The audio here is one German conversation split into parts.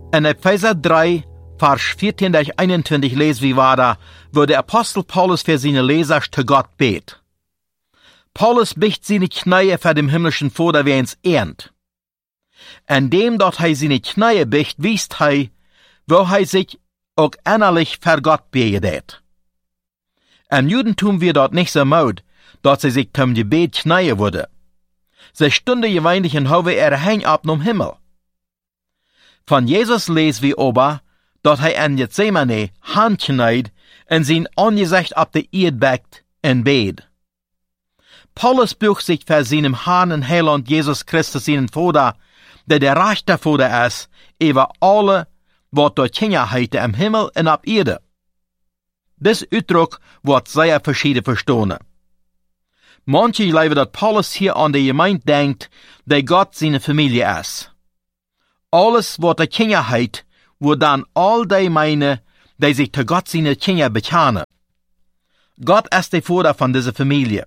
In Epheser 3, Vers 14 durch 21 lesen wir weiter, wo der Apostel Paulus für seine Leser zu Gott bet. Paulus bicht seine Knie vor dem himmlischen Vater wie ins Ernt. In dem dort er seine Knie bicht, wiest er, wo er sich auch innerlich vor Gott betet. Im Judentum wird dort nicht so maud, dort sie sich zum Gebet knien würde. Sie stunde gewöhnlich in Hove Häng ab zum Himmel. Von Jesus lesen wir aber, dort er in Gethsemane Hand kniet und sein Angesicht ab der Erde beckt in Bet. Paulus bucht sich für seinem Herrn und Heiland Jesus Christus seinen Vater, der rechte Vater ist, über alle, was dort Kinder heite im Himmel und ab Erde. Dies Ausdruck wird sehr verschieden verstanden. Manche glauben, dass Paulus hier an die Gemeinde denkt, der Gott seine Familie ist. Alles, was der Kinder heet, wird dann all die meinen, die sich zu Gott seine Kinder bekennen. Gott ist der Vater von dieser Familie.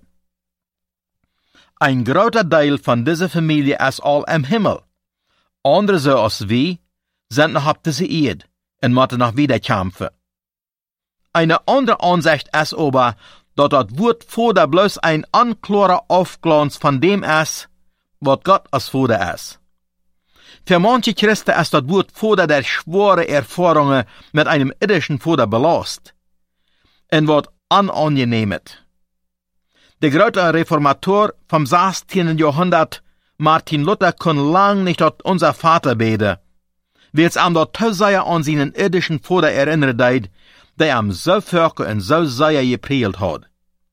Ein großer Teil von dieser Familie ist all im Himmel. Andere so als wir sind noch auf dieser Erde und müssen noch wieder kämpfen. Eine andere Ansicht ist aber, dass das Wort Vater bloß ein anklarer Aufglanz von dem ist, was Gott als Vater ist. Für manche Christen ist das Wort Vater der schwere Erfahrungen mit einem irdischen Vater belast und wird unangenehmet. Der große Reformator vom 16. Jahrhundert, Martin Luther, kann lang nicht dort unser Vater beten, weil es ihm dort zu sehr an seinen irdischen Vater erinnert hat, der ihm so völker und so sehr geprellt hat.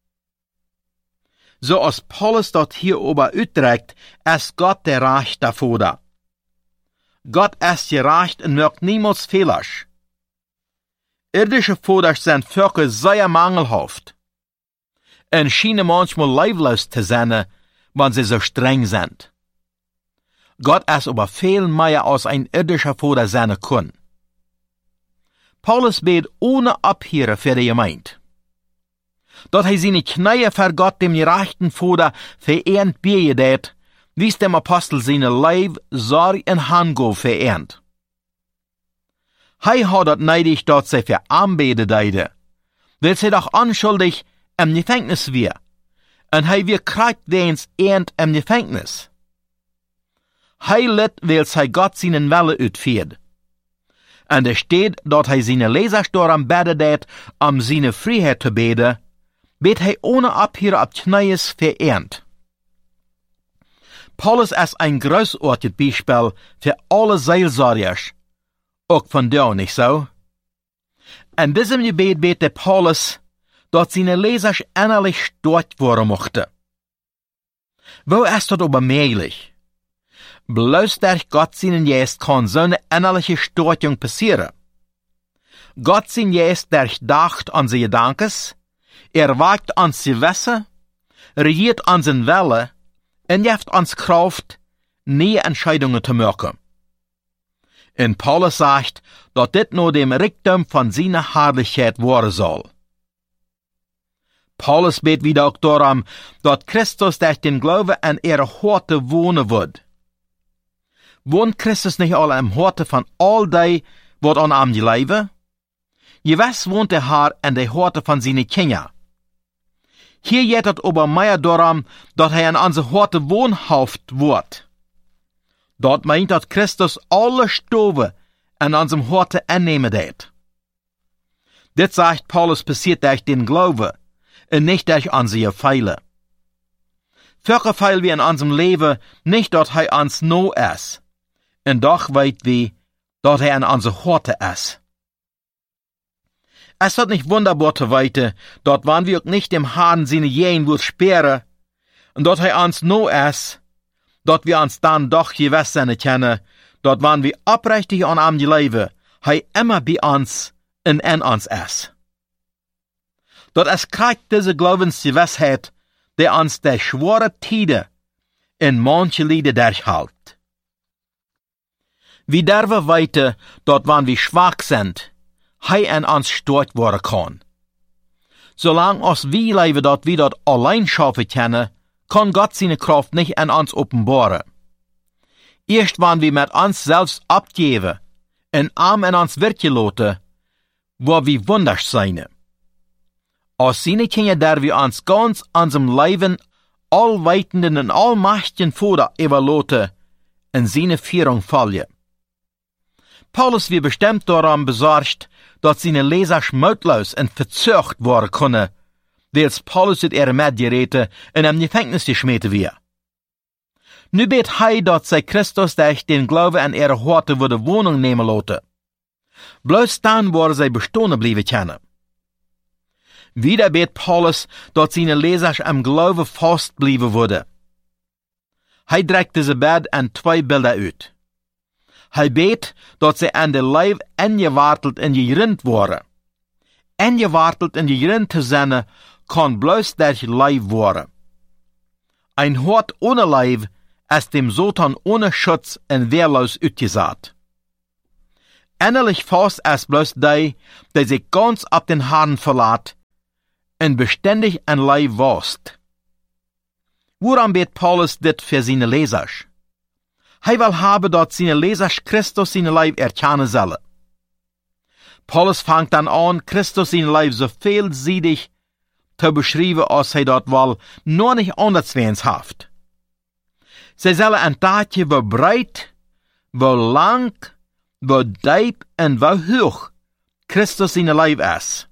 So als Paulus dort hier ober utdrückt, ist Gott der rechte Vater. Gott ist gerecht und macht niemals Fehler. Irdische Vater sind völker sehr mangelhaft und scheinen manchmal leiblos zu sein, wenn sie so streng sind. Gott ist aber viel mehr als ein irdischer Vater sein kann. Paulus bet ohne Abhören für die Gemeinde. Dort er seine Knie vor Gott dem gerechten Vater verehrt betet, wies dem Apostel seine Leib, Sorg und Handgo verehrt. Hat dort neidig dort sie für Anbete deide, weil sie doch anschuldig im Gefängnis wir, und wir kriegt wens Ernt im Gefängnis. Litt, weil sie Gott seinen Wille utführt. Und es steht, dort seine Leser am Bette det, seine Freiheit zu beten, bet ohne Abhören ab Knies verehrt. Paulus ist ein großartiges Beispiel für alle Seelsorgers, auch von dir, nicht so? In diesem Gebet bete Paulus, dass seine Leser innerlich stark werden mochten. Wo ist das aber möglich? Bloß durch Gott seinen Geist kann so eine innerliche Stärkung passieren. Gott sein Geist durchdacht an seine Gedankens, wagt ans Gewisse, regiert an sein Wille und gibt ans Kraft, nie Entscheidungen zu machen. Und Paulus sagt, dass dit nur dem Reichtum von seiner Herrlichkeit werden soll. Paulus bet wieder auch darum, dass Christus durch den Glauben an ihre Horte wohnen wird. Wohnt Christus nicht alle im Horte von all die, wat an am leben? Gewiss wohnt der Herr in der Horte von seinen Kindern. Hier geht es aber mehr darum, dass er in unsere Horte wohnhaft wird. Dort meint, dass Christus alle Stove in unserem Horte annehmen wird. Das sagt Paulus passiert durch den Glauben und nicht durch unsere Feile. Völker feil wir in unserem Leben nicht, dass er uns no ist. Und doch weit wir, dass er in unserer Horte ist. Es wird nicht wunderbar zu weite, dort waren wir auch nicht dem Herrn seine Jähen wohl sperren, und dort er uns no ist, dort wir uns dann doch gewiss sein kennen, dort waren wir aufrichtig an am Leben, er immer bei uns und in uns ist. Dort es kriegt diese Glaubensgewissheit, der uns der schwere Tide in manche Lieder durchhält. Wie derwe weite, dort wann wir schwach sind, in uns stark worden kann. Solange als wir leben dort wie dort allein schaffen können, kann Gott seine Kraft nicht in uns offenbaren. Erst wann wir mit uns selbst abgeben en arm en ons werkje loten, waar wie wonders zijn. Als zine kindje daar wie ons ganz ansem leven alweitenden en almachtigen Vader evaluoten en zine Führung volgen. Paulus wie bestimmt daran besorgt, dat seine Lesers moutloos en verzorgt worden kunnen, weils Paulus het medgereten en hem Gefängnis geschmeten weer. Nu bet hij dat zij Christus durch den Glaube an ihre Horte würde Wohnung nemen laten. Bloos dan worden zij bestonden blijven kennen. Wieder bet Paulus dat seine Lesers am Glaube fast blijven worden. Hij trekt deze bed en 2 Bilder uit. Hij bet dat zij aan de lijf ingewarteld en gegrind worden. Ingewarteld en gegrind te zijn kan bloos durch lijf worden. Ein hart ohne lijf is dem Satan ohne Schutz en weerloos uitgezaat. Innerlich vast is bloos die zich ganz op den Haaren verlaat en beständig een lijf wast. Waarom bet Paulus dit voor zijn lezers? Hij wil hebben dat zijn lezers Christus zijn lijf erkennen zullen. Paulus vangt dan aan Christus zijn lijf zo veelzijdig te beschrijven als hij dat wel nog niet anders wens heeft. Zij zullen een taartje wo breed, wo lang, wo diep en wo hoog Christus zijn lijf is.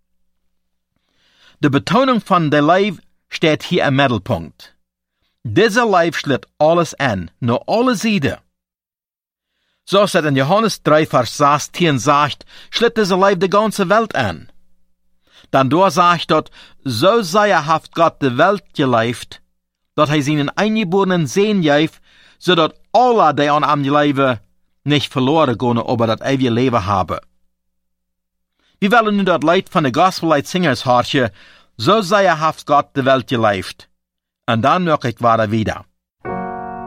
De betoning van de lijf staat hier im Mittelpunkt. Deze lijf sluit alles in, naar alle zijden. Zoals het in Johannes 3 vers 16 zegt, sluit deze lijf de ganze Welt in. Dan door zegt dat, zo sehr haft Gott de Welt geliefd, dat hij zijn eingeborenen Sohn geeft, zodat alle die aan hem leven nicht verloren gaan, aber dat eeuwige leven hebben. We willen nu dat lied van de Gospellied Singers horen, zo sehr haft Gott de Welt geliefd. En dan merk ik wieder.